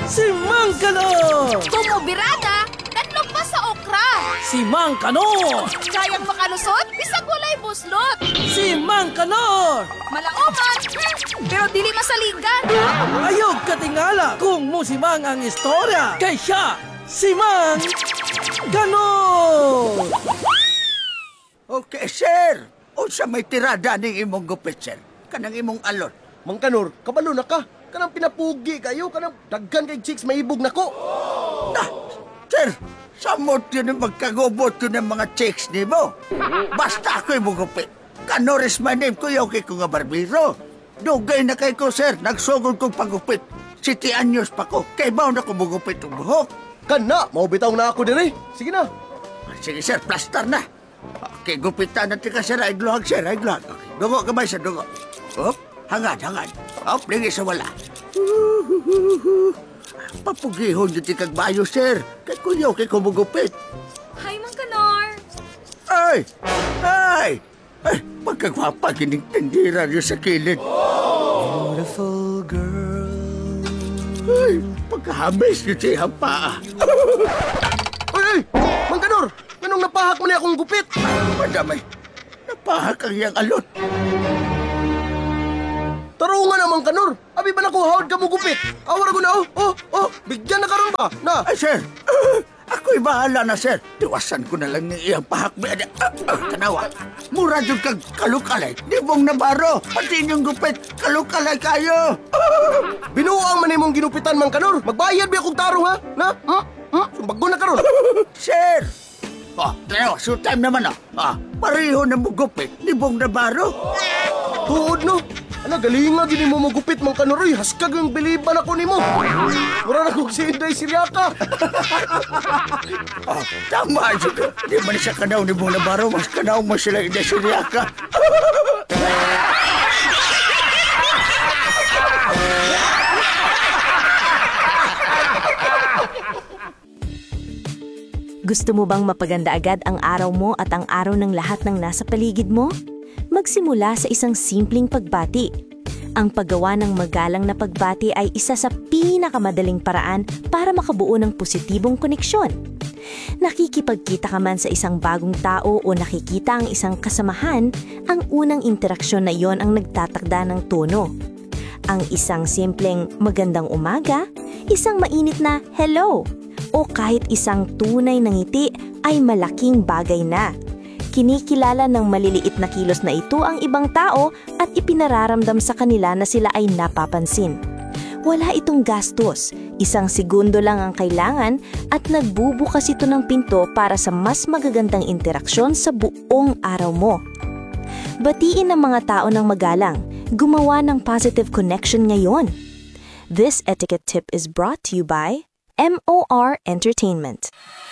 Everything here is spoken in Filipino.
Si Mang Kanor! Tumubirada, nanlog pa sa okra. Si Mang Kanor! Kayang makalusot, bisag walay buslot. Si Mang Kanor! Malaoman, pero dili masaligan. Ayog katingala kung musimang ang istorya. Kay siya, si Mang Kanor! Okay, sir. Unsa may tirada ning imong gupit, sir? Kanang imong alon. Mang Kanor, kabalo na ka. Kanang pinapugi kayo, kanang daggan kay chicks maibog na ko. Nah, sir, samot yun ang magkagubot yun ng mga chicks ni mo. Basta ako imong gupit. Kanor is my name, kuya, okay ko nga barbero. Dugay na kay ko, sir. Nagsugod kong pagupit. 7 anyos pa ko. Kay baon ako mugupit ang buhok. Kana, maubitaw na ako dire. Sige na. Sige, sir, plaster na. Okay, gupitan natin ka, sir. Aigluhag, sir. Aigluhag. Okay. Dugo kamay, sir. Dugo. Hop, hangad, hangad. Hop, lagi sa wala. Papugihon dito kag bayo, sir. Kay kuya, kay kumugupit. Hi, Mang Kanor. Ay! Ay! Ay, pagkagwapa, kining tindira niyo sa kilid. Beautiful girl. Ay, pagkahabis niyo siya pa. Ay! Mang Kanor, anong napahak mo na akong gupit? Madamay, napahak ang iyang alot. Tarungan na, Mang Kanor. Abi ba na ko hawad ka mo gupit? Awar ko na, bigyan na karon ba? Na, Ay, sir, ako'y bahala na, sir. Tiwasan ko na lang ng iyang pahak. Tanawa, mura dyan kag kalukalay. Di mong nabaro, pati inyong gupit, kalukalay kayo. binuang man imong ginupitan, Mang Kanor. Magbayad ba akong tarong, ha? Na? Sumbago na karon. Sir! Tanawa, so time naman, pareho na mo gupit, di mong nabaro. Tuod, no? Ano, galinga gini mo magupit, Mang Kanor. Uy, haskag yung biliban ako ni mo. Mura na kong si Inday Siriaka. Tama, Joko. Di man siya kanaw ni mong nabaro, mas kanaw mo sila inasuriya ka. Gusto mo bang mapaganda agad ang araw mo at ang araw ng lahat ng nasa paligid mo? Magsimula sa isang simpleng pagbati. Ang paggawa ng magalang na pagbati ay isa sa pinakamadaling paraan para makabuo ng positibong koneksyon. Nakikipagkita ka man sa isang bagong tao o nakikita ang isang kasamahan, ang unang interaksyon na iyon ang nagtatakda ng tono. Ang isang simpleng magandang umaga, isang mainit na hello, o kahit isang tunay na ngiti ay malaking bagay na. Kinikilala ng maliliit na kilos na ito ang ibang tao at ipinararamdam sa kanila na sila ay napapansin. Wala itong gastos, isang segundo lang ang kailangan at nagbubukas ito ng pinto para sa mas magagandang interaksyon sa buong araw mo. Batiin ang mga tao ng magalang, gumawa ng positive connection ngayon. This etiquette tip is brought to you by MOR Entertainment.